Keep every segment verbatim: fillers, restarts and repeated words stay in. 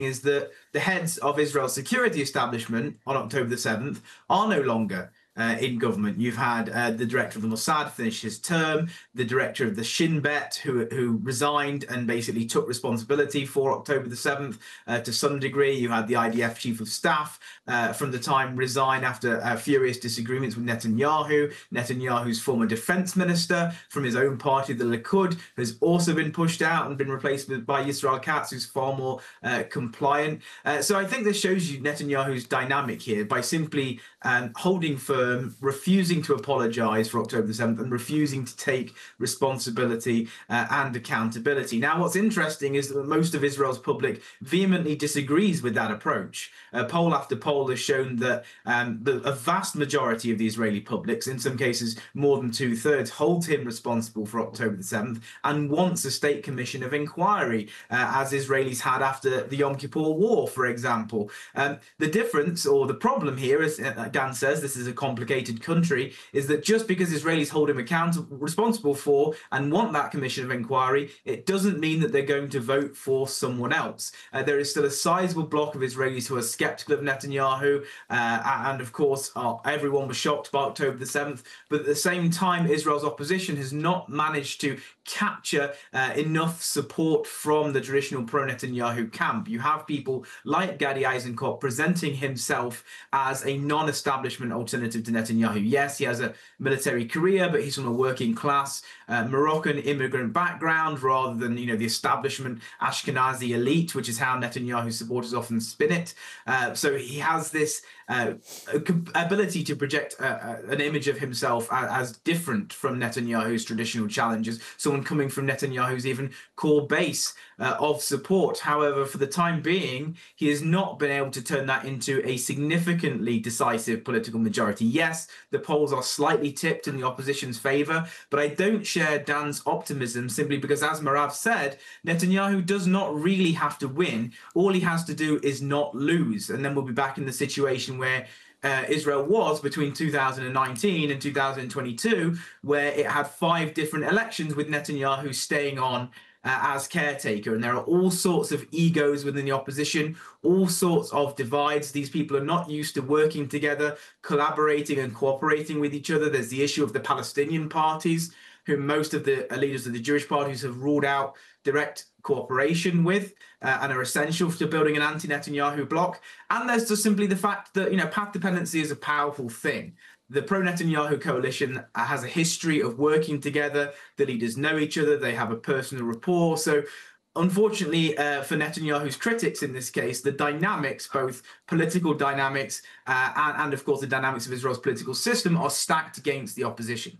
is that the heads of Israel's security establishment on October the seventh are no longer uh, in government. You've had uh, the director of the Mossad finish his term, the director of the Shin Bet who, who resigned and basically took responsibility for October the seventh uh, to some degree. You had the I D F chief of staff uh, from the time resign after uh, furious disagreements with Netanyahu. Netanyahu's former defense minister from his own party, the Likud, has also been pushed out and been replaced with, by Yisrael Katz, who's far more uh, compliant. Uh, so I think this shows you Netanyahu's dynamic here by simply um, holding firm, refusing to apologize for October the seventh and refusing to take responsibility uh, and accountability. Now, what's interesting is that most of Israel's public vehemently disagrees with that approach. Uh, poll after poll has shown that um, the, a vast majority of the Israeli publics, in some cases more than two-thirds, holds him responsible for October the seventh and wants a state commission of inquiry, uh, as Israelis had after the Yom Kippur War, for example. Um, the difference, or the problem here, as Dan says, this is a complicated country, is that just because Israelis hold him accountable, responsible for, and want that commission of inquiry, it doesn't mean that they're going to vote for someone else. Uh, there is still a sizable block of Israelis who are skeptical of Netanyahu, uh, and of course, uh, everyone was shocked by October the seventh, but at the same time, Israel's opposition has not managed to capture uh, enough support from the traditional pro-Netanyahu camp. You have people like Gadi Eisenkot presenting himself as a non-establishment alternative to Netanyahu. Yes, he has a military career, but he's from a working class uh, Moroccan immigrant background rather than, you know, the establishment Ashkenazi elite, which is how Netanyahu supporters often spin it. Uh, so he has this uh, ability to project uh, an image of himself as, as different from Netanyahu's traditional challenges, someone coming from Netanyahu's even core base uh, of support. However, for the time being, he has not been able to turn that into a significantly decisive political majority. Yes, the polls are slightly tipped in the opposition's favor, but I don't share Dan's optimism simply because, as Merav said, Netanyahu does not really have to win. All he has to do is not lose, and then we'll be back in the situation where Uh, Israel was between two thousand nineteen and two thousand twenty-two, where it had five different elections with Netanyahu staying on uh, as caretaker. And there are all sorts of egos within the opposition, all sorts of divides. These people are not used to working together, collaborating and cooperating with each other. There's the issue of the Palestinian parties, who most of the leaders of the Jewish parties have ruled out direct cooperation with uh, and are essential to building an anti-Netanyahu bloc. And there's just simply the fact that, you know, path dependency is a powerful thing. The pro-Netanyahu coalition has a history of working together. The leaders know each other. They have a personal rapport. So unfortunately, uh, for Netanyahu's critics in this case, the dynamics, both political dynamics uh, and, and, of course, the dynamics of Israel's political system are stacked against the opposition.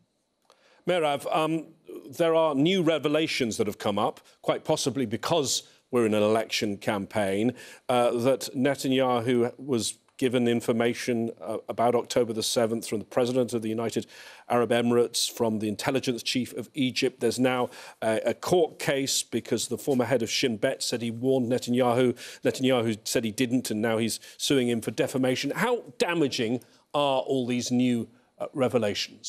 Merav, um, there are new revelations that have come up, quite possibly because we're in an election campaign, uh, that Netanyahu was given information uh, about October the seventh from the President of the United Arab Emirates, from the intelligence chief of Egypt. There's now uh, a court case because the former head of Shin Bet said he warned Netanyahu. Netanyahu said he didn't, and now he's suing him for defamation. How damaging are all these new uh, revelations?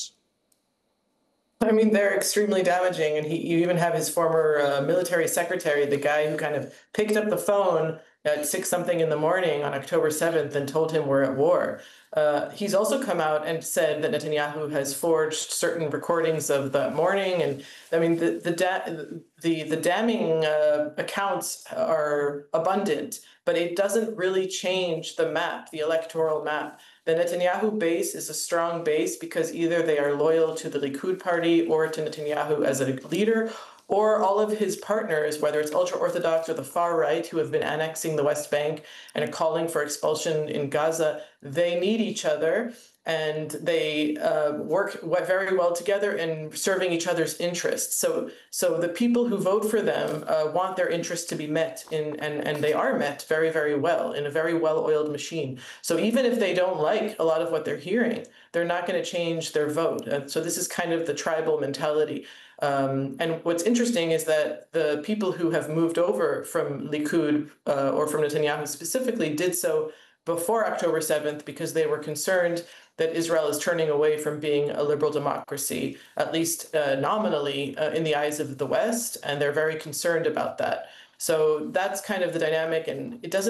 I mean, they're extremely damaging. And he, you even have his former uh, military secretary, the guy who kind of picked up the phone at six something in the morning on October seventh and told him we're at war. Uh, he's also come out and said that Netanyahu has forged certain recordings of that morning. And I mean, the the da the, the damning uh, accounts are abundant, but it doesn't really change the map, the electoral map. The Netanyahu base is a strong base because either they are loyal to the Likud party or to Netanyahu as a leader, or all of his partners, whether it's ultra-Orthodox or the far right, who have been annexing the West Bank and are calling for expulsion in Gaza, they need each other. And they uh, work very well together in serving each other's interests. So, so the people who vote for them uh, want their interests to be met, in, and, and they are met very, very well in a very well-oiled machine. So even if they don't like a lot of what they're hearing, they're not going to change their vote. And so this is kind of the tribal mentality. Um, and what's interesting is that the people who have moved over from Likud uh, or from Netanyahu specifically did so before October seventh because they were concerned that Israel is turning away from being a liberal democracy, at least uh, nominally uh, in the eyes of the West, and they're very concerned about that. So that's kind of the dynamic, and it doesn't